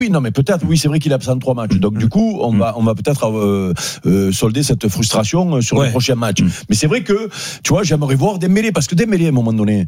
Oui, non, mais peut-être, oui, c'est vrai qu'il est absent de 3 matchs. Donc, du coup, on va peut-être solder cette frustration sur les prochains matchs. Mais c'est vrai que, tu vois, j'aimerais voir Dembélé, parce que Dembélé, à un moment donné,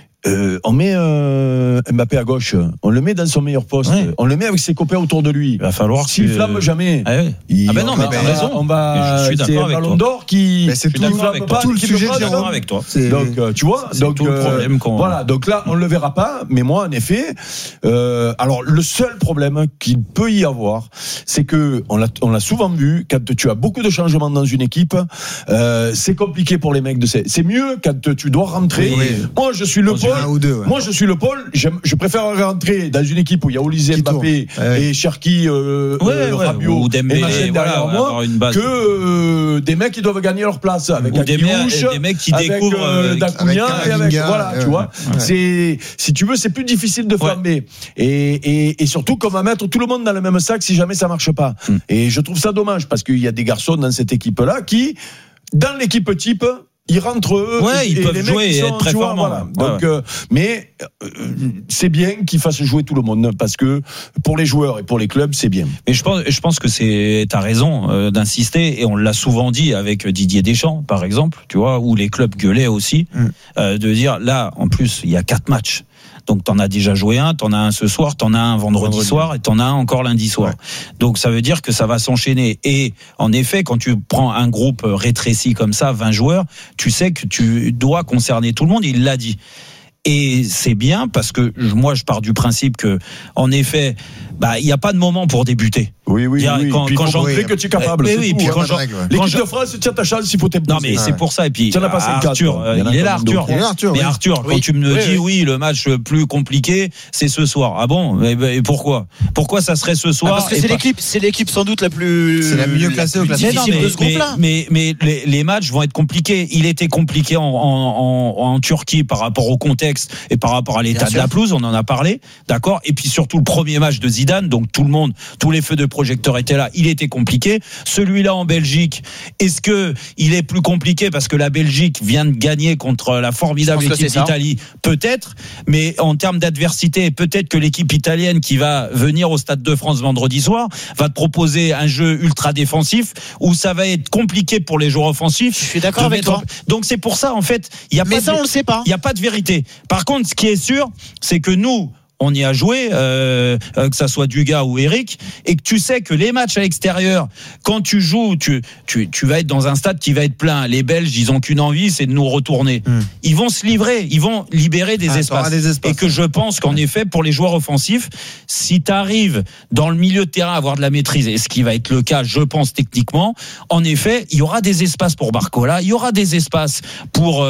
on met Mbappé à gauche, on le met dans son meilleur poste, on le met avec ses copains autour de lui. Il va falloir s'il flamme jamais. Ben non, mais t'as raison. On va. Je suis d'accord avec toi. Ballon d'Or qui. Mais c'est tout le sujet. Je suis d'accord avec toi. Donc, tu vois, c'est tout le problème qu'on. Voilà. Donc là, on le verra pas. Mais moi, en effet, alors le seul problème qu'il peut y avoir, c'est que on l'a souvent vu, quand tu as beaucoup de changements dans une équipe, c'est compliqué pour les mecs c'est mieux quand tu dois rentrer. Moi, je suis le Moi, je suis le pôle. Je préfère rentrer dans une équipe où il y a Olysée, Mbappé et Cherki, Rabiot ou Dembélé, et Machin derrière moi, que des mecs qui doivent gagner leur place avec Akiouche, des mecs qui découvrent Dacunia et avec voilà, tu vois. C'est, si tu veux, c'est plus difficile de flamber. Et surtout qu'on va mettre tout le monde dans le même sac si jamais ça marche pas. Et je trouve ça dommage parce qu'il y a des garçons dans cette équipe-là qui, dans l'équipe type, ils rentrent eux, ils peuvent jouer et être très forts. Voilà. Donc, mais c'est bien qu'ils fassent jouer tout le monde parce que pour les joueurs et pour les clubs, c'est bien. Mais je pense que t'as raison d'insister et on l'a souvent dit avec Didier Deschamps, par exemple, tu vois, où les clubs gueulaient aussi, de dire là, en plus, il y a 4 matchs. Donc t'en as déjà joué un, t'en as un ce soir, t'en as un vendredi soir et t'en as un encore lundi soir. Donc ça veut dire que ça va s'enchaîner. Et en effet, quand tu prends un groupe rétréci comme ça, 20 joueurs, tu sais que tu dois concerner tout le monde, il l'a dit. Et c'est bien parce que moi je pars du principe que en effet, il y a pas de moment pour débuter. Oui. Quand j'en fais que tu es capable. L'équipe de France, tiens ta chance, il faut t'imposer. Non mais c'est pour ça. Et puis Arthur, il est là, Arthur. Mais Arthur, quand tu me dis le match le plus compliqué, c'est ce soir. Ah bon? Mais pourquoi ça serait ce soir? Parce que c'est l'équipe sans doute la plus. C'est la mieux classée au classement. De ce groupe-là. Mais les matchs vont être compliqués. Il était compliqué en Turquie par rapport au contexte et par rapport à l'état de la pelouse, on en a parlé, d'accord. Et puis surtout le premier match de Zidane, donc tous les feux de projecteur étaient là, il était compliqué. Celui-là en Belgique, est-ce que il est plus compliqué parce que la Belgique vient de gagner contre la formidable équipe d'Italie? Peut-être, mais en termes d'adversité, peut-être que l'équipe italienne qui va venir au Stade de France vendredi soir va te proposer un jeu ultra défensif où ça va être compliqué pour les joueurs offensifs. Je suis d'accord avec toi. Donc c'est pour ça en fait, on le sait pas. Il y a pas de vérité. Par contre, ce qui est sûr, c'est que nous, on y a joué, que ça soit Dugas ou Eric, et que tu sais que les matchs à l'extérieur, quand tu joues, tu vas être dans un stade qui va être plein. Les Belges, ils ont qu'une envie, c'est de nous retourner. Ils vont se livrer, ils vont libérer des espaces. Et que je pense qu'en effet, pour les joueurs offensifs, si tu arrives dans le milieu de terrain à avoir de la maîtrise, et ce qui va être le cas, je pense techniquement, en effet, il y aura des espaces pour Barcola, il y aura des espaces pour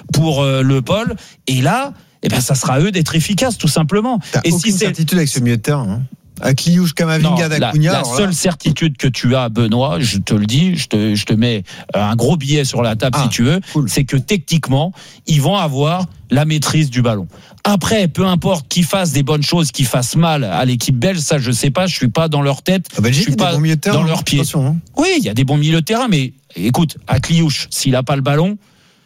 Le Paul, et là, ça sera à eux d'être efficaces, tout simplement. Et si c'est certitude avec ce milieu de terrain, Akliouche, Kamavinga, Dacunia. La seule certitude que tu as, Benoît, je te le dis, je te mets un gros billet sur la table si tu veux, c'est que techniquement, ils vont avoir la maîtrise du ballon. Après, peu importe qu'ils fassent des bonnes choses, qu'ils fassent mal à l'équipe belge, ça je sais pas, je suis pas dans leur tête, je suis pas dans leur pied. Oui, il y a des bons milieux de terrain, mais écoute, Akliouche, s'il a pas le ballon,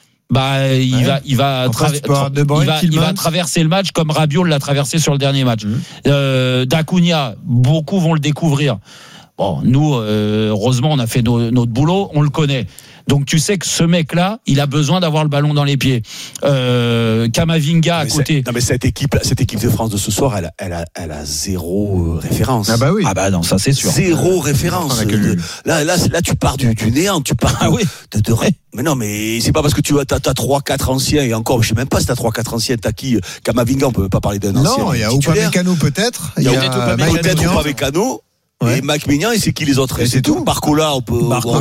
il va traverser le match comme Rabiot l'a traversé sur le dernier match. Dacunia, beaucoup vont le découvrir. Bon, nous, heureusement, on a fait notre boulot, on le connaît. Donc tu sais que ce mec-là, il a besoin d'avoir le ballon dans les pieds. Kamavinga à côté. Non mais cette équipe de France de ce soir, elle a zéro référence. Ah bah oui. Ah bah non, ça c'est sûr. Zéro référence. Là tu pars du néant, tu pars. Ah oui. Mais non, mais c'est pas parce que t'as 3-4 anciens et encore, je sais même pas si t'as 3-4 anciens, t'as qui? Kamavinga, on peut pas parler d'un ancien. Non, il y a Upamecano peut-être. Il y a peut-être Upamecano. Et Mike Maignan, et c'est qui les autres? C'est tout. Barcola, on peut.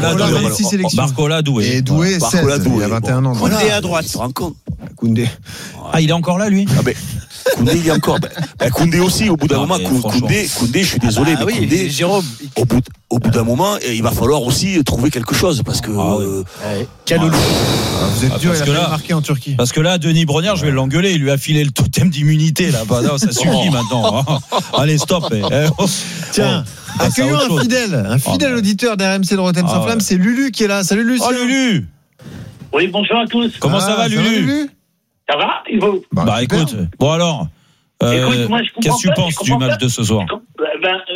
Barcola Doué. Et Doué, 16, il a 21 ans. Koundé à droite. Tu te rends compte? Koundé. Ah, il est encore là, lui? Ah, ben. Koundé, il est encore. Koundé aussi, au bout d'un moment. Koundé, je suis désolé, mais Koundé. Jérôme. Au bout d'un moment, il va falloir aussi trouver quelque chose, parce que. Kaloulou. Vous êtes dur, il a marqué en Turquie. Parce que là, Denis Brognard, je vais l'engueuler, il lui a filé le totem d'immunité, là. Non, ça suffit maintenant. Allez, stop. Tiens. Accueillons un fidèle auditeur d'RMC de Rotem sans flamme, c'est Lulu qui est là. Salut Lucien. Oh Lulu. Oui, bonjour à tous. Comment ça va Lulu? Ça va, et vous? Écoute, bon alors, Qu'est-ce que tu penses du match de ce soir?